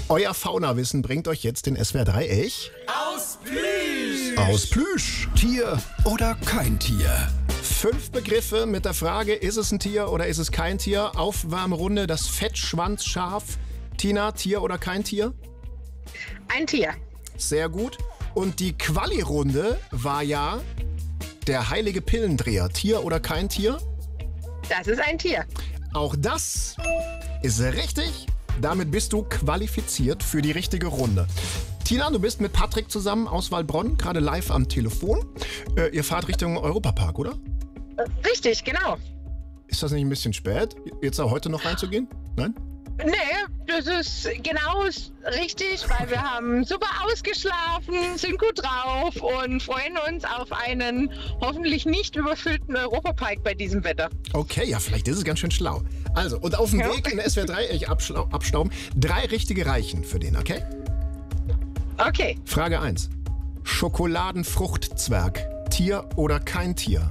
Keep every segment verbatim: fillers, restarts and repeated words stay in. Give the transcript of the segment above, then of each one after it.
Euer Faunawissen bringt euch jetzt den S W R drei Ech Aus Plüsch! aus Plüsch. Tier oder kein Tier? Fünf Begriffe mit der Frage, ist es ein Tier oder ist es kein Tier? Aufwärmrunde, das Fettschwanzschaf. Tina, Tier oder kein Tier? Ein Tier. Sehr gut. Und die Quali-Runde war ja der heilige Pillendreher. Tier oder kein Tier? Das ist ein Tier. Auch das ist richtig. Damit bist du qualifiziert für die richtige Runde. Tina, du bist mit Patrick zusammen aus Waldbronn, gerade live am Telefon. Äh, ihr fahrt Richtung Europapark, oder? Richtig, genau. Ist das nicht ein bisschen spät, jetzt auch heute noch reinzugehen? Nein? Nee, das ist genau richtig, weil wir haben super ausgeschlafen, sind gut drauf und freuen uns auf einen hoffentlich nicht überfüllten Europapark bei diesem Wetter. Okay, ja, vielleicht ist es ganz schön schlau. Also, und auf dem Ja. Weg in S W R drei Ech abschlau- abstauben, drei richtige reichen für den, okay? Okay, Frage eins. Schokoladenfruchtzwerg. Tier oder kein Tier?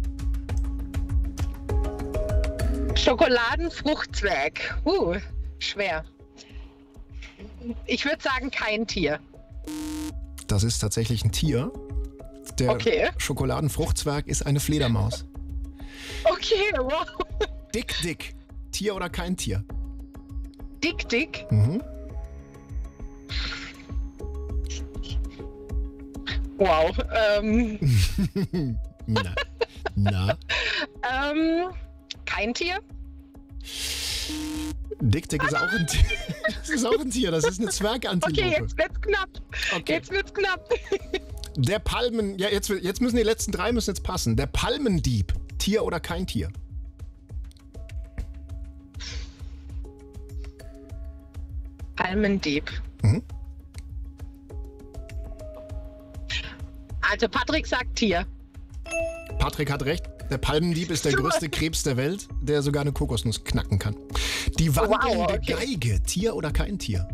Schokoladenfruchtzwerg. Uh, schwer. Ich würde sagen, kein Tier. Das ist tatsächlich ein Tier. Der Okay. Schokoladenfruchtzwerg ist eine Fledermaus. Okay, wow. Dick, dick. Tier oder kein Tier? Dick, dick. Mhm. Wow. Ähm, Na. Na. ähm, kein Tier. Dick, dick ist auch ein Tier. Das ist auch ein Tier. Das ist eine Zwergantilope. Okay, jetzt wird's knapp. Okay. Jetzt wird's knapp. Der Palmen... Ja, jetzt, jetzt müssen die letzten drei müssen jetzt passen. Der Palmendieb. Tier oder kein Tier? Palmendieb. Mhm. Also Patrick sagt Tier. Patrick hat recht. Der Palmendieb ist der Super. größte Krebs der Welt, der sogar eine Kokosnuss knacken kann. Die wandelnde Wow, okay. Geige. Tier oder kein Tier?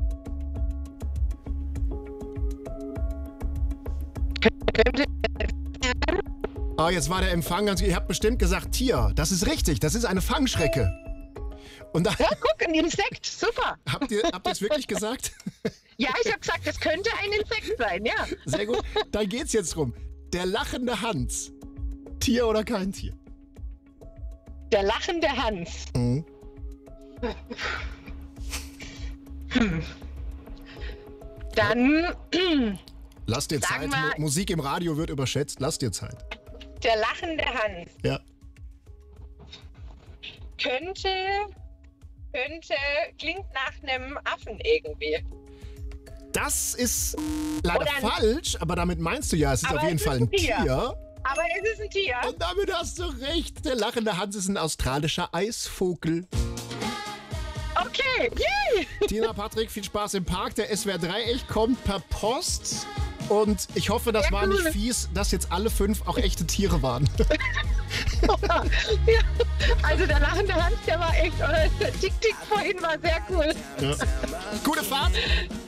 Könnte Ah, jetzt war der Empfang ganz... Ihr habt bestimmt gesagt Tier. Das ist richtig. Das ist eine Fangschrecke. Und da ja, guck, ein Insekt. Super. habt ihr habt ihr es wirklich gesagt? Ja, ich habe gesagt, das könnte ein Insekt sein, ja. Sehr gut. Da geht's jetzt drum. Der lachende Hans. Tier oder kein Tier? Der lachende Hans. Mhm. Dann Lass dir Sagen Zeit. wir- Mu- Musik im Radio wird überschätzt. Lass dir Zeit. der lachende Hans. Ja. Könnte, könnte, klingt nach einem Affen irgendwie. Das ist leider Oder ein- falsch, aber damit meinst du ja, es ist Aber auf jeden es ist Fall ein ein Tier. Tier. Aber es ist ein Tier. Und damit hast du recht. Der lachende Hans ist ein australischer Eisvogel. Okay, yay! Tina, Patrick, viel Spaß im Park. Der S W R drei Ech kommt per Post. Und ich hoffe, das Sehr war nicht cool. fies, dass jetzt alle fünf auch echte Tiere waren. Ja, also der lachende Hans, der war echt, oder der Tick-Tick vorhin war sehr cool. Ja. Gute Fahrt.